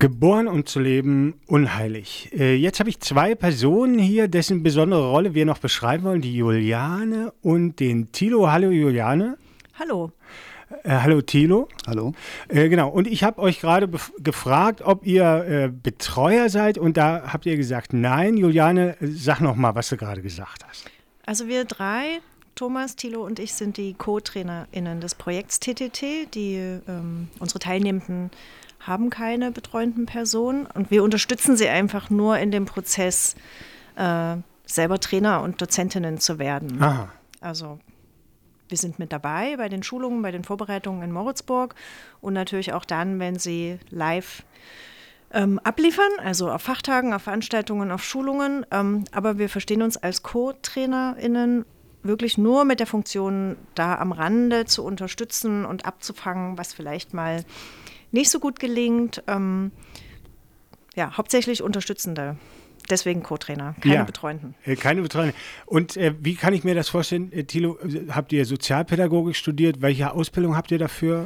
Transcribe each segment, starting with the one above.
Geboren und zu leben, unheilig. Jetzt habe ich zwei Personen hier, dessen besondere Rolle wir noch beschreiben wollen, die Juliane und den Thilo. Hallo Juliane. Hallo. Hallo Thilo. Hallo. Genau, und ich habe euch gerade gefragt, ob ihr Betreuer seid und da habt ihr gesagt, nein. Juliane, sag noch mal, was du gerade gesagt hast. Also wir drei, Thomas, Thilo und ich, sind die Co-TrainerInnen des Projekts TTT. Unsere Teilnehmenden haben keine betreuenden Personen und wir unterstützen sie einfach nur in dem Prozess, selber Trainer und Dozentinnen zu werden. Aha. Also wir sind mit dabei bei den Schulungen, bei den Vorbereitungen in Moritzburg und natürlich auch dann, wenn sie live abliefern, also auf Fachtagen, auf Veranstaltungen, auf Schulungen. Aber wir verstehen uns als Co-TrainerInnen wirklich nur mit der Funktion, da am Rande zu unterstützen und abzufangen, was vielleicht mal nicht so gut gelingt. Hauptsächlich Unterstützende. Deswegen Co-Trainer, keine Betreuenden. Keine Betreuenden. Und wie kann ich mir das vorstellen, Thilo, habt ihr Sozialpädagogik studiert? Welche Ausbildung habt ihr dafür?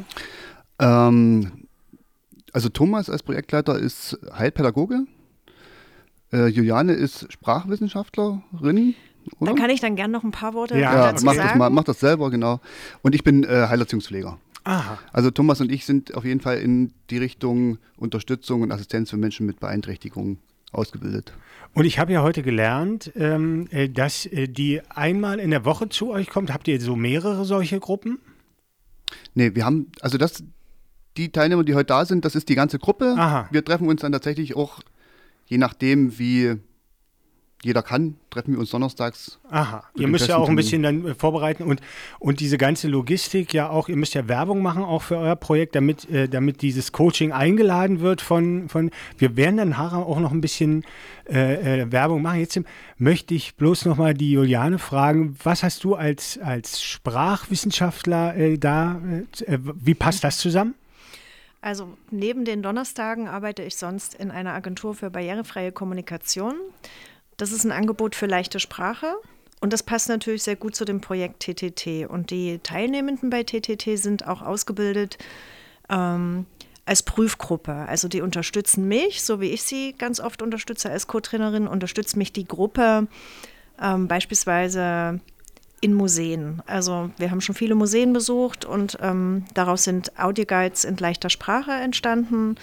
Also Thomas als Projektleiter ist Heilpädagoge. Juliane ist Sprachwissenschaftlerin. Oder? Da kann ich dann gerne noch ein paar Worte dazu sagen. Mach das selber, genau. Und ich bin Heilerziehungspfleger. Aha. Also Thomas und ich sind auf jeden Fall in die Richtung Unterstützung und Assistenz für Menschen mit Beeinträchtigungen ausgebildet. Und ich habe ja heute gelernt, dass die einmal in der Woche zu euch kommt. Habt ihr so mehrere solche Gruppen? Nee, wir haben, die Teilnehmer, die heute da sind, das ist die ganze Gruppe. Aha. Wir treffen uns dann tatsächlich auch, je nachdem wie jeder kann, treffen wir uns donnerstags. Aha, ihr müsst ja auch ein bisschen dann vorbereiten und diese ganze Logistik ja auch, ihr müsst ja Werbung machen auch für euer Projekt, damit dieses Coaching eingeladen wird von wir werden dann nachher auch noch ein bisschen Werbung machen. Jetzt möchte ich bloß noch mal die Juliane fragen, was hast du als Sprachwissenschaftler wie passt das zusammen? Also neben den Donnerstagen arbeite ich sonst in einer Agentur für barrierefreie Kommunikation. Das ist ein Angebot für leichte Sprache und das passt natürlich sehr gut zu dem Projekt TTT. Und die Teilnehmenden bei TTT sind auch ausgebildet als Prüfgruppe. Also die unterstützen mich, so wie ich sie ganz oft unterstütze als Co-Trainerin, unterstützt mich die Gruppe beispielsweise in Museen. Also wir haben schon viele Museen besucht und daraus sind Audioguides in leichter Sprache entstanden,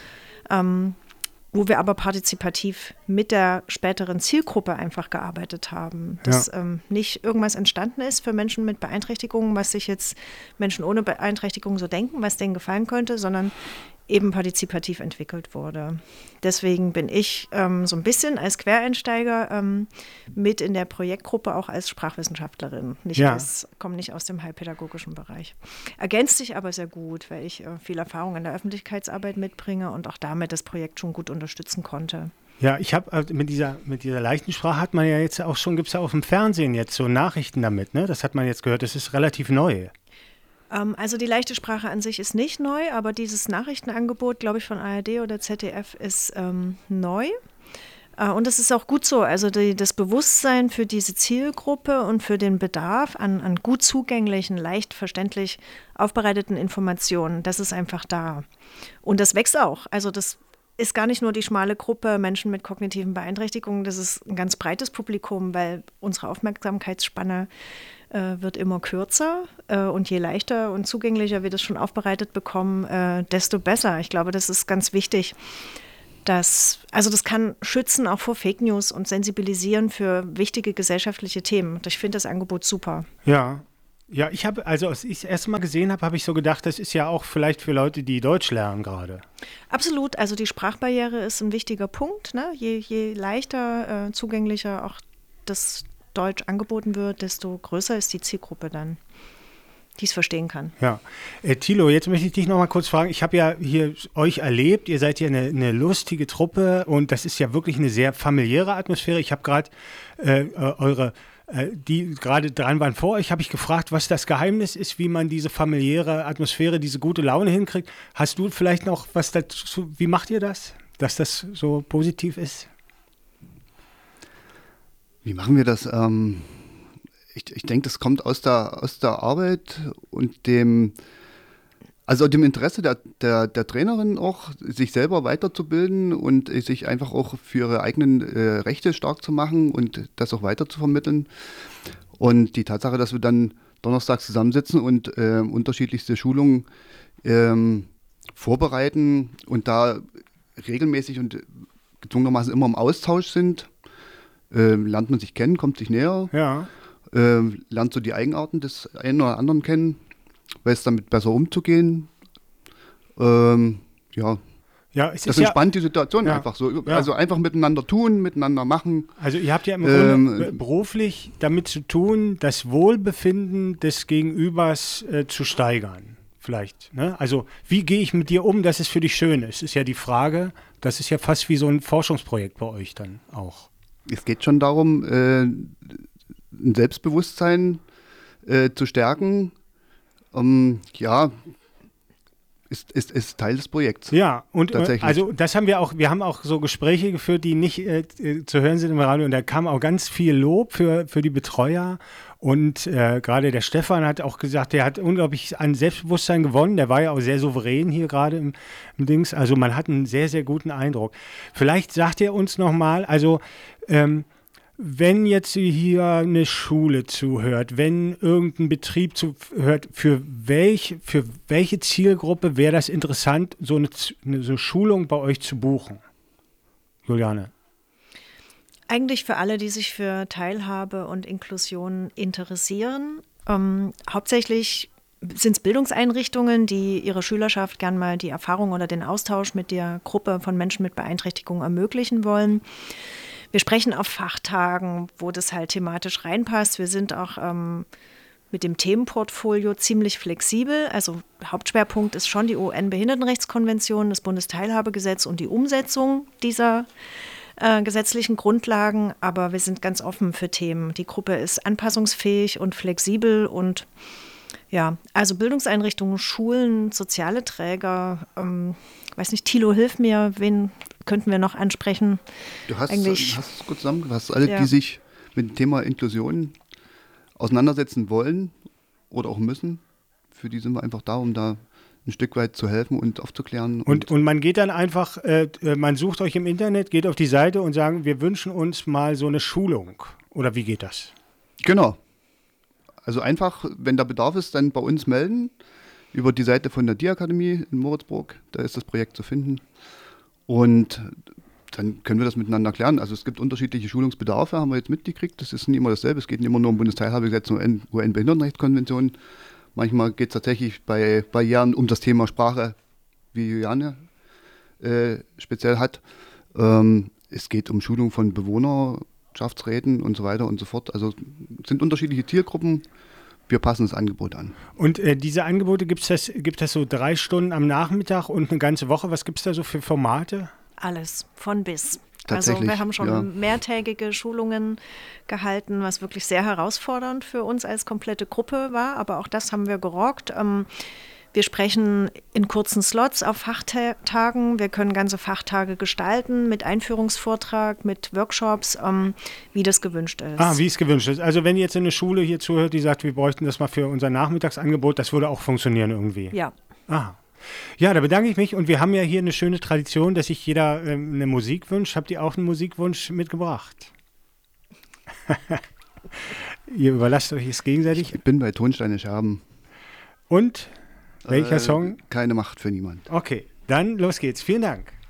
wo wir aber partizipativ mit der späteren Zielgruppe einfach gearbeitet haben. Dass nicht irgendwas entstanden ist für Menschen mit Beeinträchtigungen, was sich jetzt Menschen ohne Beeinträchtigung so denken, was denen gefallen könnte, sondern eben partizipativ entwickelt wurde. Deswegen bin ich so ein bisschen als Quereinsteiger mit in der Projektgruppe auch als Sprachwissenschaftlerin. Komme nicht aus dem heilpädagogischen Bereich. Ergänzt sich aber sehr gut, weil ich viel Erfahrung in der Öffentlichkeitsarbeit mitbringe und auch damit das Projekt schon gut unterstützen konnte. Ja, ich habe mit dieser leichten Sprache hat man ja jetzt auch schon, gibt es ja auch im Fernsehen jetzt so Nachrichten damit, ne? Das hat man jetzt gehört, das ist relativ neu. Also die leichte Sprache an sich ist nicht neu, aber dieses Nachrichtenangebot, glaube ich, von ARD oder ZDF ist neu. Und das ist auch gut so. Also das Bewusstsein für diese Zielgruppe und für den Bedarf an gut zugänglichen, leicht verständlich aufbereiteten Informationen, das ist einfach da. Und das wächst auch. Also das ist gar nicht nur die schmale Gruppe Menschen mit kognitiven Beeinträchtigungen, das ist ein ganz breites Publikum, weil unsere Aufmerksamkeitsspanne wird immer kürzer und je leichter und zugänglicher wir das schon aufbereitet bekommen, desto besser. Ich glaube, das ist ganz wichtig. Das kann schützen auch vor Fake News und sensibilisieren für wichtige gesellschaftliche Themen. Ich finde das Angebot super. Ja, ich habe, als ich es erst mal gesehen habe, habe ich so gedacht, das ist ja auch vielleicht für Leute, die Deutsch lernen gerade. Absolut, also die Sprachbarriere ist ein wichtiger Punkt. Ne? Je leichter, zugänglicher auch das Deutsch angeboten wird, desto größer ist die Zielgruppe dann, die es verstehen kann. Ja, Thilo, jetzt möchte ich dich noch mal kurz fragen. Ich habe ja hier euch erlebt, ihr seid ja eine lustige Truppe und das ist ja wirklich eine sehr familiäre Atmosphäre. Ich habe gerade die gerade dran waren vor euch, habe ich gefragt, was das Geheimnis ist, wie man diese familiäre Atmosphäre, diese gute Laune hinkriegt. Hast du vielleicht noch was dazu, wie macht ihr das, dass das so positiv ist? Wie machen wir das? Ich denke, das kommt aus der Arbeit und dem Also dem Interesse der Trainerin auch, sich selber weiterzubilden und sich einfach auch für ihre eigenen Rechte stark zu machen und das auch weiter zu vermitteln. Und die Tatsache, dass wir dann donnerstags zusammensitzen und unterschiedlichste Schulungen vorbereiten und da regelmäßig und gezwungenermaßen immer im Austausch sind, lernt man sich kennen, kommt sich näher, Ja. Lernt so die Eigenarten des einen oder anderen kennen, weiß damit besser umzugehen. Ja, Es das ist entspannt die Situation ja, einfach so. ja. Also einfach miteinander tun, miteinander machen. Also ihr habt ja im Grunde beruflich damit zu tun, das Wohlbefinden des Gegenübers zu steigern, vielleicht. Ne? Also wie gehe ich mit dir um, dass es für dich schön ist ja die Frage. Das ist ja fast wie so ein Forschungsprojekt bei euch dann auch. Es geht schon darum, ein Selbstbewusstsein zu stärken. Ist Teil des Projekts. Ja, und tatsächlich. Also das haben wir haben auch so Gespräche geführt, die nicht zu hören sind im Radio, und da kam auch ganz viel Lob für die Betreuer, und gerade der Stefan hat auch gesagt, der hat unglaublich an Selbstbewusstsein gewonnen, der war ja auch sehr souverän hier gerade im Dings, also man hat einen sehr, sehr guten Eindruck. Vielleicht sagt er uns nochmal, also wenn jetzt hier eine Schule zuhört, wenn irgendein Betrieb zuhört, für welche Zielgruppe wäre das interessant, so eine Schulung bei euch zu buchen? Juliane. Eigentlich für alle, die sich für Teilhabe und Inklusion interessieren. Hauptsächlich sind es Bildungseinrichtungen, die ihrer Schülerschaft gern mal die Erfahrung oder den Austausch mit der Gruppe von Menschen mit Beeinträchtigung ermöglichen wollen. Wir sprechen auf Fachtagen, wo das halt thematisch reinpasst. Wir sind auch mit dem Themenportfolio ziemlich flexibel. Also Hauptschwerpunkt ist schon die UN-Behindertenrechtskonvention, das Bundesteilhabegesetz und die Umsetzung dieser gesetzlichen Grundlagen. Aber wir sind ganz offen für Themen. Die Gruppe ist anpassungsfähig und flexibel und ja, also Bildungseinrichtungen, Schulen, soziale Träger, weiß nicht, Thilo, hilf mir, wen könnten wir noch ansprechen? Du hast es gut zusammengefasst. Alle, die sich mit dem Thema Inklusion auseinandersetzen wollen oder auch müssen, für die sind wir einfach da, um da ein Stück weit zu helfen und aufzuklären. Und man geht dann einfach, man sucht euch im Internet, geht auf die Seite und sagt, wir wünschen uns mal so eine Schulung. Oder wie geht das? Genau. Also einfach, wenn da Bedarf ist, dann bei uns melden. Über die Seite von der DIA-Akademie in Moritzburg, da ist das Projekt zu finden. Und dann können wir das miteinander klären. Also es gibt unterschiedliche Schulungsbedarfe, haben wir jetzt mitgekriegt. Das ist nicht immer dasselbe. Es geht nicht immer nur um Bundesteilhabegesetz und UN-Behindertenrechtskonvention. Manchmal geht es tatsächlich bei Barrieren um das Thema Sprache, wie Juliane speziell hat. Es geht um Schulung von Bewohnerschaftsräten und so weiter und so fort. Also es sind unterschiedliche Zielgruppen. Wir passen das Angebot an. Und diese Angebote, gibt das so 3 Stunden am Nachmittag und eine ganze Woche? Was gibt es da so für Formate? Alles, von bis. Also wir haben schon mehrtägige Schulungen gehalten, was wirklich sehr herausfordernd für uns als komplette Gruppe war. Aber auch das haben wir gerockt. Wir sprechen in kurzen Slots auf Fachtagen. Wir können ganze Fachtage gestalten mit Einführungsvortrag, mit Workshops, wie das gewünscht ist. Wie es gewünscht ist. Also wenn jetzt eine Schule hier zuhört, die sagt, wir bräuchten das mal für unser Nachmittagsangebot, das würde auch funktionieren irgendwie. Ja. Ja, da bedanke ich mich. Und wir haben ja hier eine schöne Tradition, dass sich jeder eine Musik wünscht. Habt ihr auch einen Musikwunsch mitgebracht? Ihr überlasst euch es gegenseitig. Ich bin bei Tonsteine Scherben. Und welcher Song? Keine Macht für niemand. Okay, dann los geht's. Vielen Dank.